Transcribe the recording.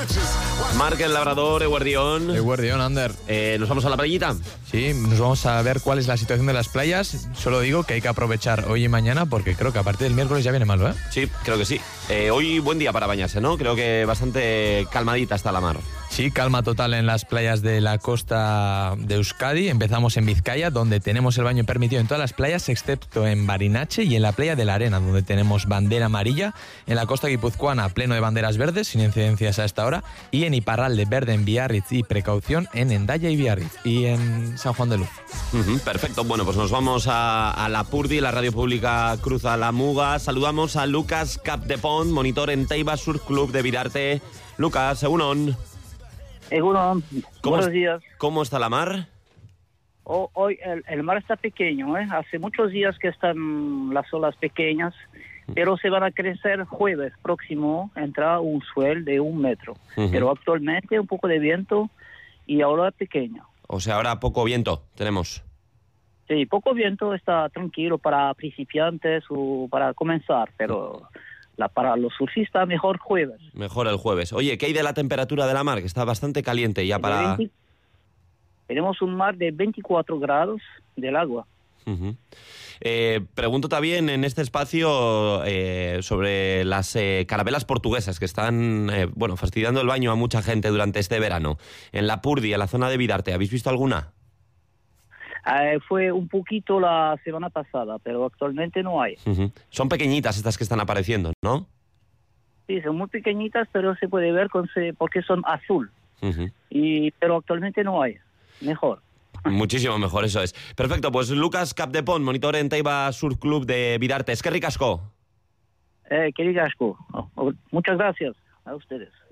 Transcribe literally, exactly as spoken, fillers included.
Marc el Labrador, Eguardión. Eguardión, Ander. Eh, ¿Nos vamos a la playita? Sí, nos vamos a ver cuál es la situación de las playas. Solo digo que hay que aprovechar hoy y mañana porque creo que a partir del miércoles ya viene malo, ¿eh? Sí, creo que sí. Eh, hoy buen día para bañarse, ¿no? Creo que bastante calmadita está la mar. Sí, calma total en las playas de la costa de Euskadi. Empezamos en Vizcaya, donde tenemos el baño permitido en todas las playas, excepto en Barinache y en la playa de la Arena, donde tenemos bandera amarilla. En la costa guipuzcoana, pleno de banderas verdes, sin incidencias a esta hora. Y en Iparralde, verde en Biarritz y precaución en Hendaya y Biarritz. Y en San Juan de Luz. Uh-huh, perfecto. Bueno, pues nos vamos a, a la Purdi, la radio pública cruza la Muga. Saludamos a Lucas Capdepont, monitor en Teiba Surf Club de Virarte. Lucas, egunon. Egunon, buenos es, días. ¿Cómo está la mar? Oh, hoy el, el mar está pequeño, ¿eh? Hace muchos días que están las olas pequeñas, pero se van a crecer jueves próximo, entra un swell de un metro. Uh-huh. Pero actualmente un poco de viento y ahora pequeño. O sea, ahora poco viento tenemos. Sí, poco viento, está tranquilo para principiantes o para comenzar, pero... La, para los surfistas, mejor jueves. Mejor el jueves. Oye, ¿qué hay de la temperatura de la mar? Que está bastante caliente ya para... veinte Tenemos un mar de veinticuatro grados del agua. Uh-huh. Eh, pregunto también en este espacio eh, sobre las eh, carabelas portuguesas que están, eh, bueno, fastidiando el baño a mucha gente durante este verano. En la Purdi, en la zona de Vidarte, ¿habéis visto alguna? Eh, fue un poquito la semana pasada, pero actualmente no hay. Uh-huh. Son pequeñitas estas que están apareciendo, ¿no? Sí, son muy pequeñitas, pero se puede ver con se, porque son azul. Uh-huh. Y, pero actualmente no hay. Mejor. Muchísimo mejor, eso es. Perfecto, pues Lucas Capdepont, monitor en Teiba Surf Club de Vidarte. Es que ricasco. Eh, que ricasco. Oh, oh, muchas gracias a ustedes.